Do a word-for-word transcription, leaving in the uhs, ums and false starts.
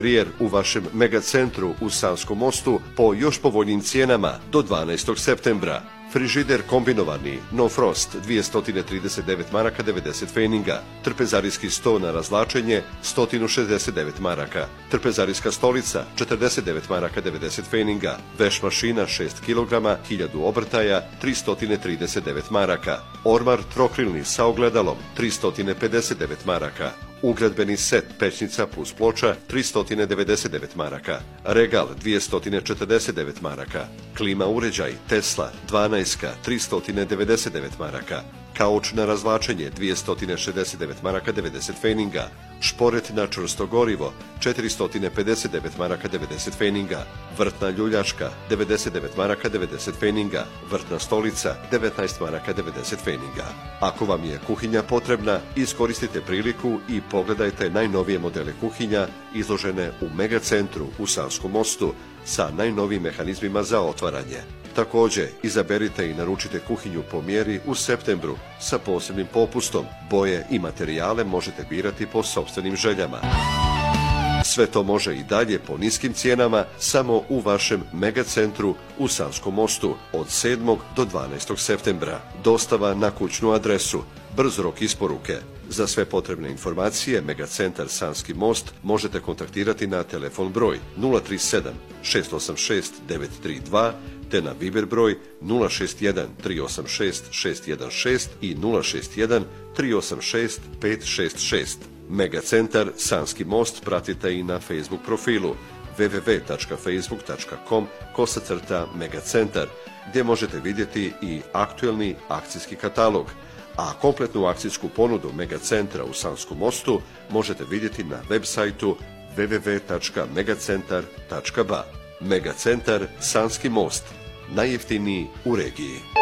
Rijer u vašem megacentru u Sanskom Mostu po još povoljnim cijenama do dvanaestog septembra. Frižider kombinovani No Frost dvjesto trideset devet maraka devedeset pfeninga, trpezarijski sto na razlačenje sto šezdeset devet maraka, trpezarijska stolica četrdeset devet maraka devedeset pfeninga, veš mašina šest kilograma hiljadu obrtaja tristo trideset devet maraka, ormar trokrilni sa ogledalom tristo pedeset devet maraka, ugradbeni set pećnica plus ploča tristo devedeset devet maraka, regal dvjesto četrdeset devet maraka, klima uređaj Tesla dvanaest tristo devedeset devet maraka, kauč na razvlačenje dvjesto šezdeset devet maraka devedeset pfeninga, šporet na čvrsto gorivo četiristo pedeset devet maraka devedeset pfeninga, vrtna ljuljačka devedeset devet maraka devedeset pfeninga, vrtna stolica devetnaest maraka devedeset pfeninga. Ako vam je kuhinja potrebna, iskoristite priliku i pogledajte najnovije modele kuhinja izložene u megacentru u Sanskom Mostu sa najnovijim mehanizmima za otvaranje. Također, izaberite i naručite kuhinju po mjeri u septembru sa posebnim popustom. Boje i materijale možete birati po sopstvenim željama. Sve to može i dalje po niskim cijenama samo u vašem megacentru u Sanskom Mostu od sedmog do dvanaestog septembra. Dostava na kućnu adresu, brz rok isporuke. Za sve potrebne informacije Megacentar Sanski Most možete kontaktirati na telefon broj nula tri sedam šest osam šest devet tri dva te na Viber broj nula šest jedan tri osam šest šest jedan šest i nula šest jedan tri osam šest pet šest šest. Megacentar Sanski Most pratite i na Facebook profilu w w w tačka facebook tačka com kosacrta megacentar gdje možete vidjeti i aktuelni akcijski katalog, a kompletnu akcijsku ponudu Megacentra u Sanskom Mostu možete vidjeti na web sajtu w w w tačka megacentar tačka ba. Megacentar Sanski Most, najjeftiniji u regiji.